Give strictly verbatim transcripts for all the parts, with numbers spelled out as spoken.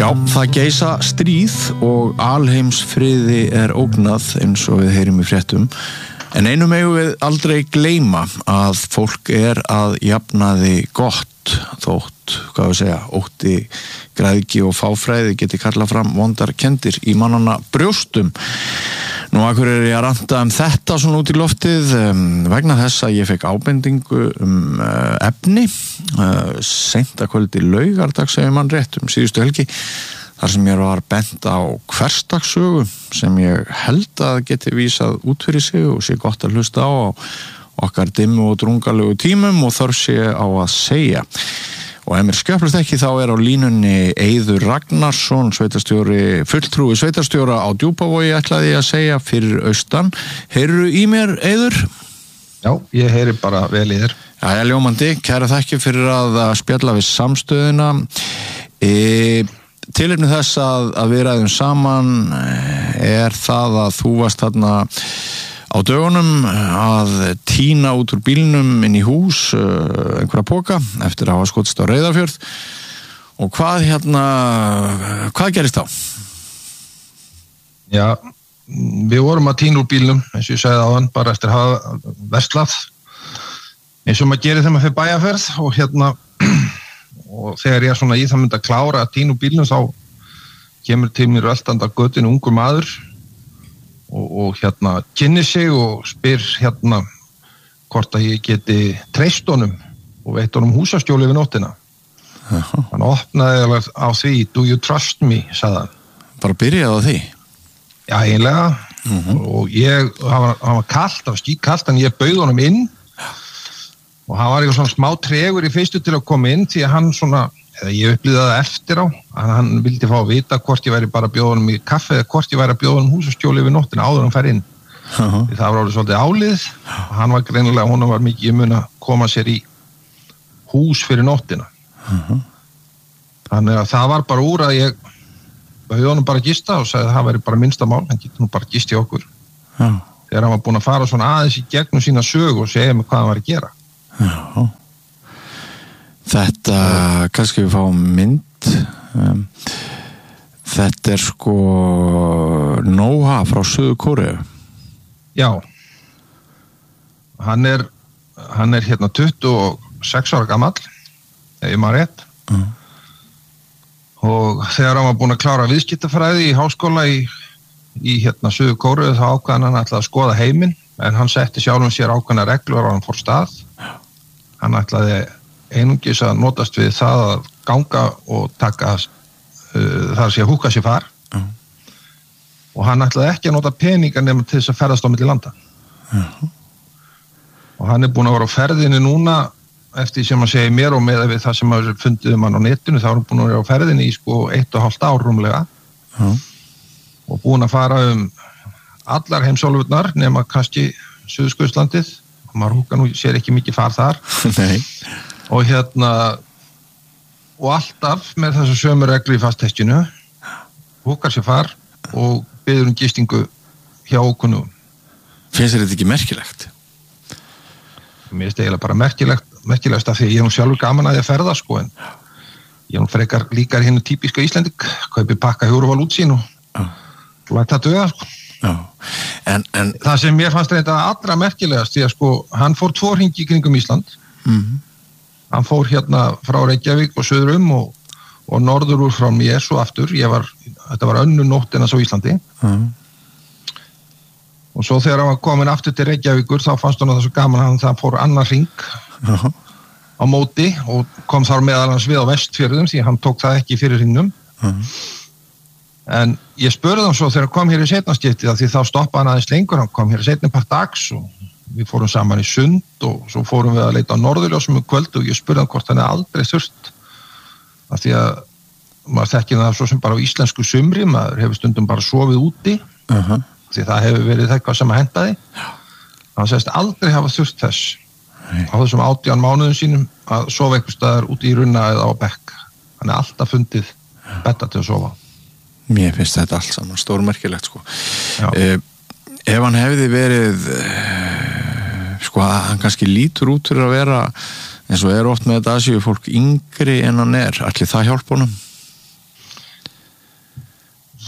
Já, það geisa stríð og alheimsfriði er ógnað eins og við heyrum í fréttum. En einu megum við aldrei gleyma að fólk er að jafnaði gott þótt, hvað við segja, ótti, græðgi og fáfræði geti kallað fram vondar kenndir í mannanna brjóstum. Nú, af hverju er ég að ranta um þetta svona út í loftið um, vegna þess að ég fekk ábendingu um uh, efni uh, seint að kvöldi laugardags ef mann rétt um síðustu helgi þar sem ég var bent á hversdagssögu sem ég held að geti vísað út fyrir sig og sé gott að hlusta á, á okkar dimmu og drungalegu tímum og þarf sé á að segja. Og ef mér skjöflust ekki þá er á línunni Eiður Ragnarsson, sveitarstjóri, fulltrúi sveitarstjóra á Djúpavogi, ætlaði ég að segja, fyrir austan. Heyrðu í mér, Eiður? Já, ég heyri bara vel í þér. Já, ég er ljómandi, kæra þakki fyrir að spjalla við samstöðina. E, tilefni þess að, að við ræðum saman er það að þú varst þarna á dögunum að tína út úr bílnum inn í hús einhverja póka eftir að hafa skotist á Reyðarfjörð og hvað hérna hvað gerist þá? Já, við vorum að tína úr bílnum eins og ég sagði áðan bara eftir að hafa verslað eins og maður gerir þegar maður fyrir bæjarferð og hérna og þegar ég er svona í það myndi að klára að tína úr bílnum þá kemur til mér veltandi á götunni ungur maður Og, og hérna kynni sig og spyr hérna hvort að ég geti treyst honum og veitt honum húsastjóli við nóttina. Uh-huh. Hann opnaði á því, do you trust me, sagði hann. Bara byrjaði á því? Já, eiginlega. Uh-huh. Og ég, hann var, hann var kalt, það var skítkalt, en ég bauð honum inn og hann var eitthvað svona smá tregur í fyrstu til að koma inn því að hann svona eða ég upplýði það eftir á að hann vildi fá að vita hvort ég væri bara að bjóða honum í kaffi eða hvort ég væri að bjóða honum húsastjóli við nóttina áður hann fær inn. Uh-huh. Það var alveg svolítið álið og hann var greinilega, honum var mikið í mun að koma sér í hús fyrir nóttina. Uh-huh. Þannig að það var bara úr að ég bauði honum bara að gista og sagði að það væri bara minnsta mál, hann getur nú bara að gista í okkur. Uh-huh. Þegar hann var búinn að fara svona aðeins í gegnum sína sögu og segja mig hvað hann var að gera. Uh-huh. Þetta, kannski við fáum mynd, um, þetta er sko Nóha frá Suður-Kóreu. Já, hann er, hann er hérna tuttugu og sex ára gamall, ef ég maður rétt, uh. og þegar hann var búinn að klára viðskiptafræði í háskóla í, í hérna Suður-Kóreu þá ákvaðan hann ætlaði að skoða heiminn, en hann setti sjálfum sér ákveðna reglur og hann fór stað. Hann ætlaði einungis að notast við það að ganga og taka uh, þar sé að húka sér far uh. og hann ætlaði ekki að nota peninga nema til þess að ferðast á milli landa uh. og hann er búinn að vera á ferðinni núna eftir sem að segja mér og með við það sem að fundið um hann á netinu þá er hann búinn að vera á ferðinni í sko eitt og hálft ár rúmlega uh. og búinn að fara um allar heimsálfurnar nema kannski Suðurskautslandið og maður húka nú sér ekki mikið far þar Nei og hérna og alltaf með þessu sömu reglu í fasthestinu húkar sér far og biður um gistingu hjá ókunnugum. Finnst þér þetta ekki merkilegt? Mér finnst eiginlega bara merkilegt merkilegast af því ég er nú sjálfur gaman að ég ferða sko en ég er nú frekar líkar hinnu típiska Íslending kaupi pakka hjúruval útsýn og uh. læta það döða sko. Uh. En, en... Það sem mér fannst þetta allra merkilegast því að sko hann fór tvo hringi í kringum Ísland mhm Hann fór hérna frá Reykjavík og söður um og, og norður úr frá mér svo aftur. Ég var, þetta var önnu nótt en þess á Íslandi. Mm. Og svo þegar hann var komin aftur til Reykjavíkur þá fannst hann það svo gaman hann það fór annar hring uh-huh. á móti og kom þar meðal hans við á Vestfjörðum því hann tók það ekki fyrir hringnum. Uh-huh. En ég spurði hann svo þegar hann kom hér í seinnaskiptið því þá stoppaði hann aðeins lengur. Hann kom hér í seinni part dags og við fórum saman í Sund og svo fórum við að leita á norðurljósum um kvöld og ég spurði hann hvort hann er aldrei þurft af því að maður þekkir það svo sem bara á íslensku sumri maður hefur stundum bara sofið úti uh-huh. því það hefur verið eitthvað sem að hentaði hann segist aldrei hafa þurft þess hey. á þessum átján mánuðum sínum að sofa eitthvað staðar úti í runna eða á bekk hann er alltaf fundið betta til að sofa. Mér finnst þetta allt saman stórmerkilegt sko. Uh, ef hann hefði verið sko að hann kannski lítur út fyrir að vera eins og er oft með þetta Asíu fólk yngri en hann er, allir það hjálp honum?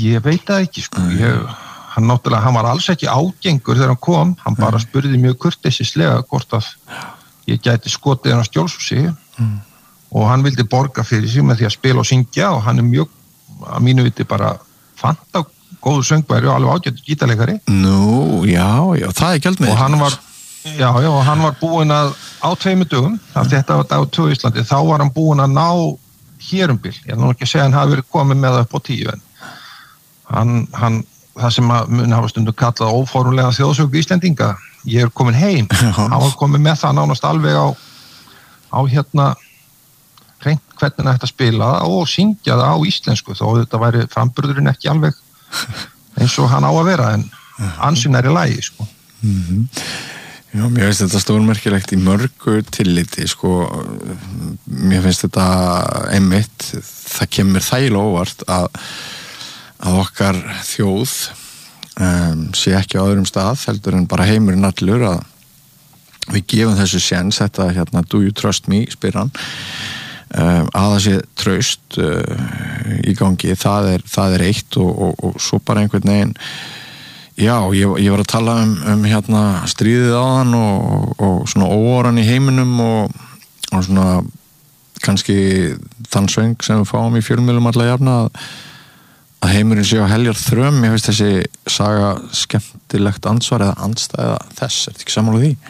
Ég veit það ekki sko, ég, hann náttúrulega, hann var alls ekki ágengur þegar hann kom, hann bara spurði mjög kurteisislega hvort að ég gæti skotið hann á Skjólshúsi mm. og hann vildi borga fyrir sig með því að spila og syngja og hann er mjög, að mínu viti bara fanta góður söngværi og alveg ágættur gítarleikari. Nú, já, já, það er gjaldmiðill. Og hann var, já, já, og hann var búinn að á tveimur dögum, mm. þetta var dag tvö í Íslandi, þá var hann búinn að ná hér um bil, ég er nú ekki að segja hann hafi verið komið með það upp á tíu en hann, hann, það sem að mun hafa stundum kallað óformlega þjóðsögu Íslendinga, ég er komin heim, hann var komið með það nánast alveg á, á hérna, hreint hvernig þetta spila og syngja það á íslensku, þó þetta væri framburðurinn ekki alveg eins og hann á að vera, en ansinn er í lagi, sko. Mhm. Já, mér finnst þetta stórmerkilegt í mörgu tilliti, sko, mér finnst þetta einmitt, það kemur þægilega óvart að, að okkar þjóð um, sé ekki á öðrum stað, heldur en bara heimurinn allur að við gefum þessu séns, þetta hérna, do you trust me, spyr hann, um, að það sé traust uh, í gangi, það er, það er eitt og, og, og svo bara einhvern veginn. Já, ég, ég var að tala um, um hérna stríðið áðan og, og svona óoran í heiminum og, og svona kannski þann sveng sem við fáum í fjölmiðlum alla jafna að, að heimurinn sé á heljar þröm. Ég veist þessi saga skemmtilegt ansvar eða andstæða þess, er þetta ekki sammála því?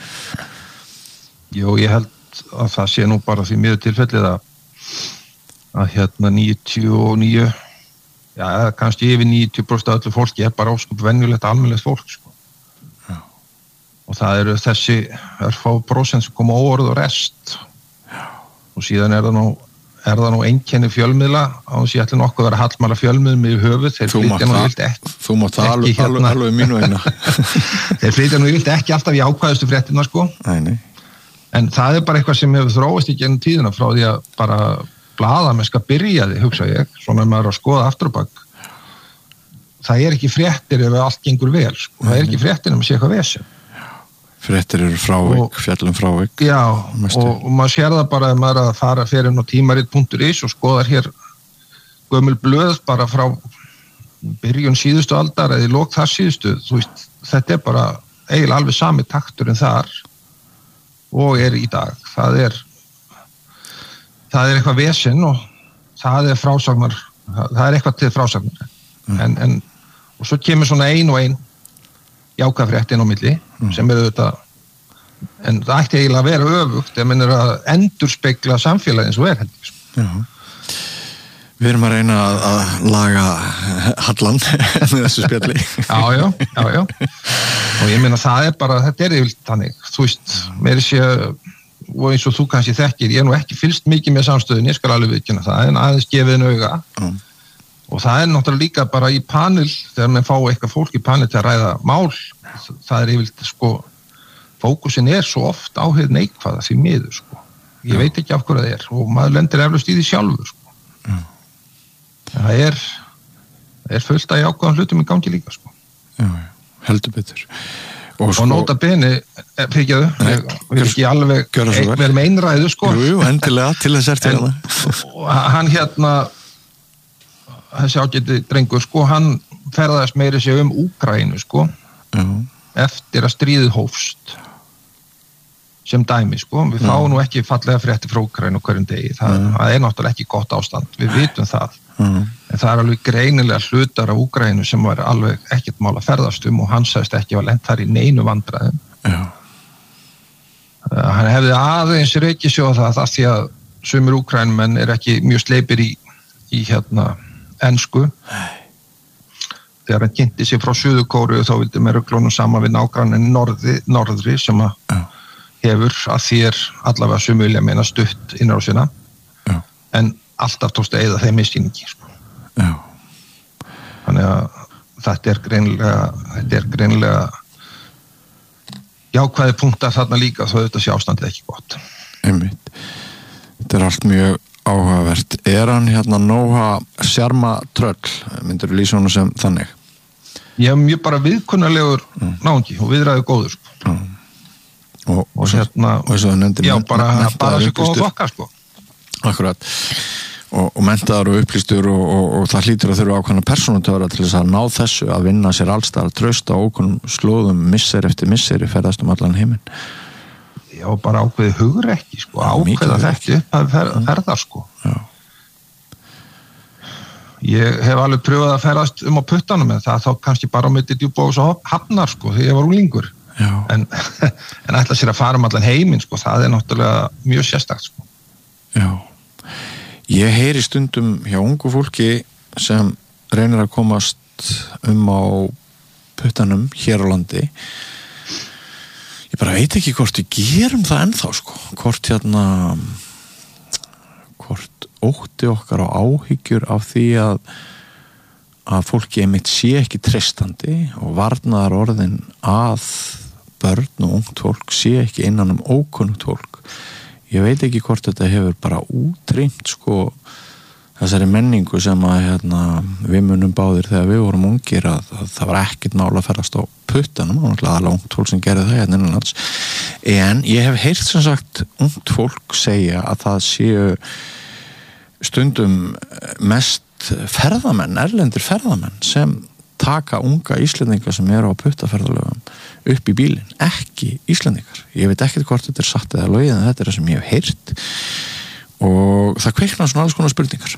Jú, ég held að það sé nú bara því miður tilfellið að, að hérna níutíu og níu já, kannski yfir níutíu prósent af öllu fólki er bara óskup venjulegt almennilegt fólk sko. Já. Og það eru þessi örfá prósent sem koma óorð og rest já. Og síðan er það nú er það nú einkenni fjölmiðla á þess að ég ætli nokkuð að vera hallmæla fjölmiðum í höfuð, þeir flytja nú vilt ekki þú mátt það alveg, hérna. alveg, alveg mínu eina þeir flytja nú vilt ekki alltaf í ákvæðustu fréttina sko. Nei, nei. En það er bara eitthvað sem hefur þróist í gennum tíðina frá því að bara blaðamennska byrjaði, hugsa ég, svona maður að skoða aftur á bak. Það er ekki fréttir ef allt gengur vel, sko. Það er ekki fréttir ef maður sé eitthvað vesen. Fréttir eru frávik, fjallum frávik. Já, og, og maður sér það bara ef maður að fara fyrir inn á tímarit punktur is og skoðar hér gömul blöð bara frá byrjun síðustu aldar eða í lok þar síðustu, þú veist, þetta er bara eiginlega alveg sami takturinn þar og er í dag. Það er það er eitthvað vesen og það er frásagnar, það er eitthvað til frásagnar mm. en, en, og svo kemur svona ein og ein jákvæðfrétt inn á milli mm. sem eru þetta, en það ætti eiginlega að vera öfugt, það minnir að endurspegla samfélagið eins og er heldur. Já. Við erum að reyna að, að laga hallan með þessu spjalli. Já, já, já, já. Og ég meina það er bara, þetta er yfirleitt þannig, þú veist, mér sé og eins og þú kannski þekkir, ég er nú ekki fylgst mikið með samstöðunni, ég skal alveg viðkynna það, en aðeins gefið en auga. Mm. Og það er náttúrulega líka bara í panel, þegar maður fá eitthvað fólk í panel til að ræða mál, það er yfirleitt, sko, fókusin er svo oft á hið neikvæða því miður, sko. Ég ja. veit ekki af hverju það er, og maður lendir eflaust í því sjálfur, sko. Ja. Það er, er fullt að jákvæðan hlutum í gangi líka, sko. Já, heldur betur. Og, og sko, nota beni, fyrir ég vil ekki alveg vera með einræðu sko. Jú, jú, endilega til þess er til hana. Og hann hérna, þessi ágæti drengur sko, hann ferðast meiri sig um Úkraínu sko, jú. Eftir að stríðið hófst sem dæmi sko, við fáum nú ekki fallega fréttir frá Úkraínu hverjum degi, það, það er náttúrulega ekki gott ástand, við vitum það. Mm. En það er alveg greinilega hlutar af Úkraínu sem var alveg ekkert mál að ferðast um og hann sagðist ekki að lent þar í neinu vandræðum. Já. Uh, hann hefði aðeins reykisjóð það það því að sumir Úkraínumenn er ekki mjög sleipir í, í hérna ensku. Þegar hann kynnti sig frá Suður-Kóreu þá vildi með ruglunum saman við nágrannin norði, norðri sem að Já. Hefur að þér allavega sumulja meina stutt innrásina. Já. En alltaf tókst að eyða þeim misskilningi sko. Já. Þannig að þetta er greinilega þetta er greinilega jákvæði punktar þarna líka þó þetta sé ástandið ekki gott. Einmitt. Þetta er allt mjög áhugavert. Er hann hérna nóga sjarma tröll, myndir þú lýsa honum sem þannig? Ég er mjög bara viðkunnalegur mm. náungi og viðræðu góður sko. Mm. Og, og, og hérna og svo nefndir já, bara, bara þessi góða þokka sko. Akkurat. og, og menntaðar og upplýstur og, og, og það hlýtur að þurfa ákvæmna persónutöfra til þess að ná þessu að vinna sér allstaðar trausta og ókunnum slóðum misseri eftir misseri ferðast um allan heiminn. Já, bara ákveði hugrekki sko, ákveða þetta upp að fer, ferða sko. Já. Ég hef alveg pröfað að ferðast um á puttanum en það þá kannski bara á milli Djúpavogs og Hafnar sko þegar ég var unglingur en, en ætla sér að fara um allan heiminn sko, það er náttúrulega mjög sérstakt sko. Já, ég heyri stundum hjá ungu fólki sem reynir að komast um á puttanum hér á landi ég bara veit ekki hvort við gerum það ennþá sko, hvort hérna hvort ótti okkar og áhyggjur af því að að fólki einmitt sé ekki treystandi og varnaðar orðin að börn og ungt fólk sé ekki innan um ókunnugt fólk. Ég veit ekki hvort þetta hefur bara útrýmt sko þessari menningu sem að hérna, við munum báðir þegar við vorum ungir að, að það var ekkert mála að ferast á puttanum og náttúrulega aðalega ungt fólk sem gerði það hérna innanlands. En ég hef heyrt sem sagt ungt fólk segja að það séu stundum mest ferðamenn, erlendir ferðamenn sem taka unga Íslendinga sem eru á puttaferðalögum upp í bílinn, ekki Íslendingar. Ég veit ekkert hvort þetta er satt eða lögið en þetta er það sem ég hef heyrt og það kveiknar svona alls konar spurningar.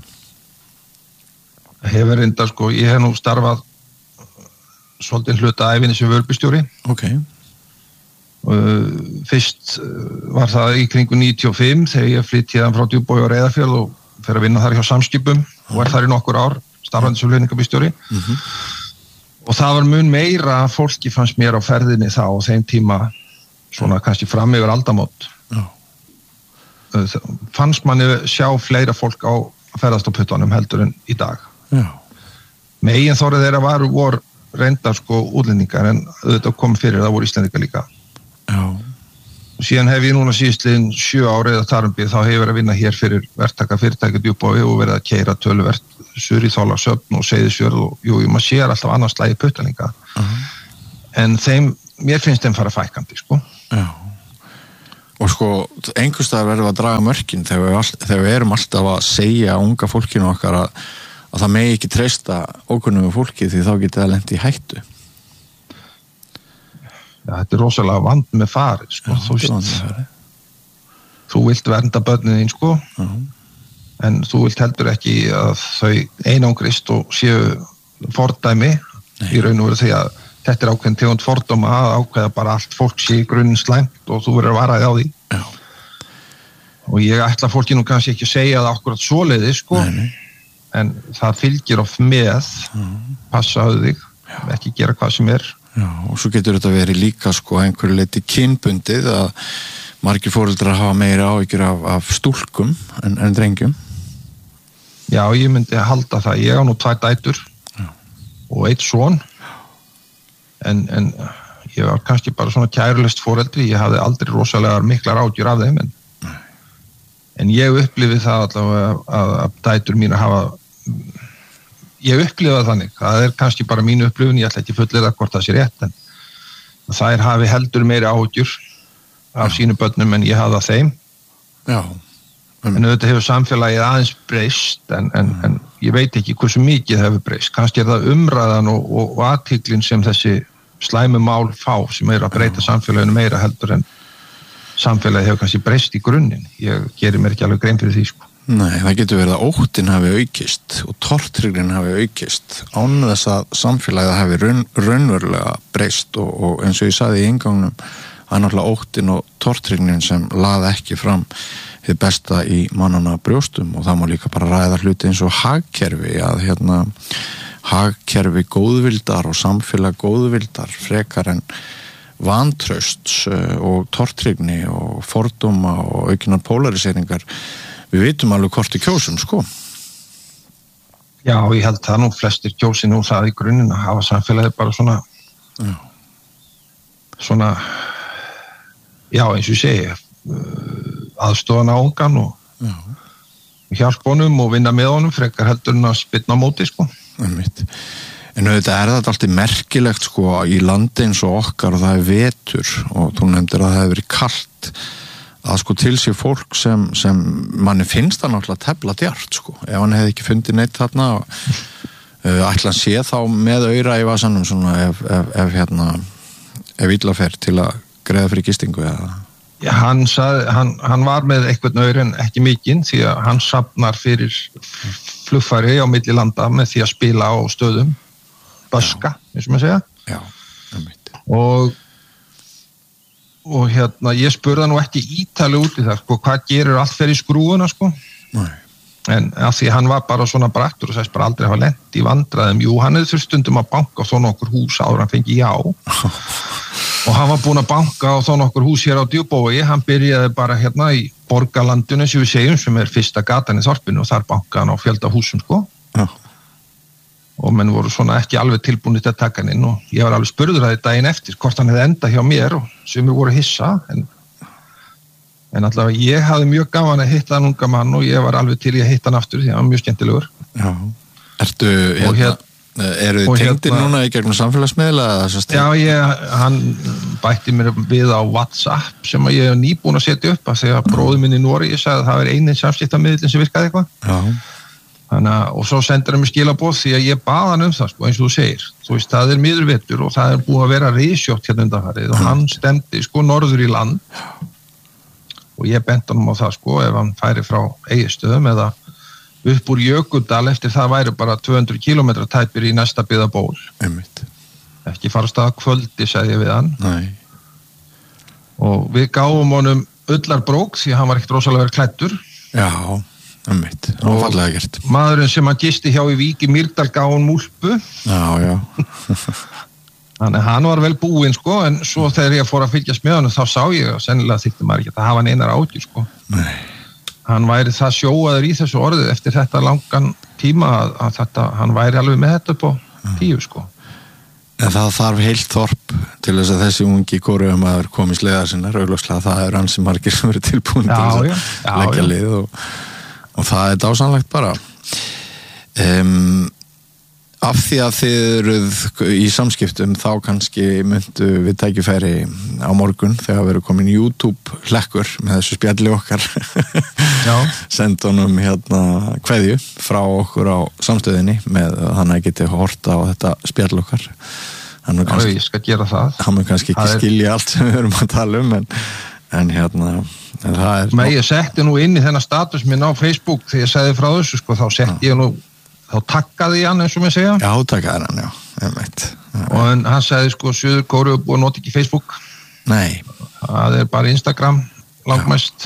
Hefur reynda sko, ég hef nú starfað svolítið hluta ævinni sem vörbustjóri. Ok. Uh, fyrst var það í kringu níutíu og fimm þegar ég flytti hérna frá Djúpavogi og Reyðarfjörð og fyrir að vinna þar hjá Samskipum og var þar í nokkur ár starfandi sem launingabílstjóri mm-hmm. og það var mun meira fólki fannst mér á ferðinni þá og þeim tíma svona kannski fram yfir aldamót Já. Fannst manni sjá fleira fólk á að ferðast á puttunum heldur en í dag Já. Megin þórið þeirra var vor reyndar sko útlendingar en auðvitað kom fyrir það voru Íslendingar líka Já. og síðan hef ég núna síðastliðin sjö árið að Tarumbi þá hef ég verið að vinna hér fyrir verktaka fyrirtæki Djúpavogi og verið að keyra töluvert sur í Þorlákshöfn og Seyðisfjörð og jú, maður sér alltaf annars slagi puttalinga uh-huh. en þeim, mér finnst þeim fara fækandi sko. Já. Og sko, einhverstaðar verðum að draga mörkin þegar við, all, þegar við erum alltaf að segja unga fólkinu okkar að, að það megi ekki treysta ókunnum fólki því þá getið það lent í hættu. Já, þetta er rosalega vand með farið sko. Já, þú, veist, þú vilt vernda börnin þín sko uh-huh. en þú vilt heldur ekki að þau einangrist og séu fordæmi Nei. Í raun og veru því að þetta er ákveðin tegund fordóma að ákveða bara allt fólk sé í grunninn slæmt og þú verður að varaði á því Já. Og ég ætla fólki nú kannski ekki að segja það akkurat svoleiði sko Nei. En það fylgir oft með uh-huh. passaðu þig, Já. Ekki gera hvað sem er Já, og svo getur þetta verið líka sko einhverju leiti kynbundið að margir foreldrar hafa meira áhyggjur af, af stúlkum en, en drengjum. Já, ég myndi að halda það. Ég á nú tvær dætur Já. Og einn son en, en ég var kannski bara svona kærulist foreldri. Ég hafði aldrei rosalega miklar áhyggjur af þeim en, en ég upplifði það allavega að, að dætur mín að hafa ég upplifa þannig, það er kannski bara mínu upplifun, ég ætla ekki fullið að hvort það sé rétt en þær hafi heldur meiri áhyggjur af sínu börnum en ég hafði að þeim Já. Um. En auðvitað hefur samfélagið aðeins breyst en, en, mm. en ég veit ekki hversu mikið hefur breyst, kannski er það umræðan og, og, og athygllin sem þessi slæmu mál fá sem er að breyta samfélaginu meira heldur en samfélagið hefur kannski breyst í grunninn, ég gerir mér ekki alveg grein fyrir því sko. Nei, það getur verið að óttin hafi aukist og tortryggnin hafi aukist án þess að samfélagið hafi raun, raunverulega breyst og, og eins og ég sagði í inngangnum það er náttúrulega óttin og tortryggnin sem laði ekki fram hið besta í mannana brjóstum og það má líka bara ræða hluti eins og hagkerfi að hérna hagkerfi góðvildar og samfélag góðvildar frekar en vantrausts og tortryggni og fordóma og aukinar polariseringar við vitum alveg hvort í kjósum, sko. Já, ég held það nú flestir kjósi nú það í grunninn að hafa samfélagið bara svona já. Svona já, eins og ég segi aðstofan á ungan og já. Hjálp honum og vinna með honum frekar heldur en að spyrna á móti, sko. Einmitt. En auðvitað er þetta alltaf merkilegt, sko, í landi eins og okkar og það er vetur og þú nefndir að það hefur verið kalt að sko til sér fólk sem, sem manni finnst það náttúrulega tefla djart sko, ef hann hefði ekki fundið neitt þarna uh, ætla hann sé þá með aura í vasanum svona ef, ef, ef hérna ef illa fer til að greiða fyrir gistingu eða Já, hann, sað, hann, hann var með eitthvað nöyrin ekki mikinn því að hann safnar fyrir flugfæri á milli landa með því að spila á stöðum böska, eins og maður segja Já, einmitt og og hérna, ég spurði nú ekki ítalið út í það, sko, hvað gerir allt fyrir skrúuna, sko Nei. En af því hann var bara svona brattur og sæst bara aldrei hafa lent í vandræðum jú, hann hefði þurft stundum að banka á þó nokkur hús áður hann fengi já og hann var búinn að banka á þó nokkur hús hér á Djúpavogi, hann byrjaði bara hérna í borgarlandinu sem við segjum sem er fyrsta gatan í þorpinu og þar bankaði hann á fjölda húsum sko Já. og menn voru svona ekki alveg tilbúnir til að taka hann inn og ég var alveg spurður að þetta daginn eftir hvort hann hefði endað hjá mér og sumir voru hissa en, en allavega ég hafði mjög gaman að hitta hann unga mann og ég var alveg til í að hitta hann aftur því að hann var mjög skemmtilegur Já, ertu og hérna Eru þið tengdir hérna, núna í gegnum samfélagsmiðla? Já, ég, hann bætti mér við á WhatsApp sem ég hef nýbúin að setja upp að segja að bróður minn í Noregi sagði að það var einin samskiptamiðlinn sem virkaði eitthvað. Já. Þannig að, og svo sendur hann mér skilaboð því að ég bað hann um það, sko, eins og þú segir. Þú veist, það er miðurvetur og það er búið að vera risjótt hérna undanfarið og hann stemdi, sko, norður í land og ég benti hann á það, sko, ef hann færi frá Egilsstöðum eða upp úr Jökuldal eftir það væri bara tvö hundruð kílómetra tæpir í næsta byggðaból. Einmitt. Ekki fara af stað að kvöldi, sagði ég við hann. Nei. Og við gáum honum ullarbrók því hann var ekkert rosalega verið klæddur. Já, einmitt. Það var fallega gert. Maðurinn sem hann gisti hjá í Vík í Mýrdal gaf hann múlpu. Já, já. Þannig hann var vel búinn, sko, en svo þegar ég fór að fylgjast með hann þá sá ég og sennilega þykti maður ekki að hafa hann einar ágjur, sko. Nei. Hann væri það sjóaður í þessu orðið eftir þetta langan tíma að, að þetta, hann væri alveg með þetta upp á tíu sko. En það þarf heilt þorp til þess að þessi ungi kóruumæður komi sleiðar sinna, augljóslega það er ansi margir sem eru tilbúin til þess að já, já, leggja já. lið og, og það er dásamlegt bara. Um, af því að þið eruð í samskiptum þá kannski myndu við tækifæri á morgun þegar við erum komin í YouTube hlekkur með þessu spjalli okkar senda honum hérna kveðju frá okkur á samstöðinni með hann að geti horta á þetta spjall okkar hann Já, kannski, ég skal gera það hann mun kannski ekki er... skilja allt sem við erum að tala um en, en hérna en það er Men ég setti nú inn í þennan status minn á Facebook þegar ég segði frá þessu sko, þá setti ég nú þá takkaði hann eins og mér segja Já, takkaði hann, já, einmitt og hann, hann segði sko, Suður Kóreu búið að nota ekki Facebook Nei það er bara Instagram langmest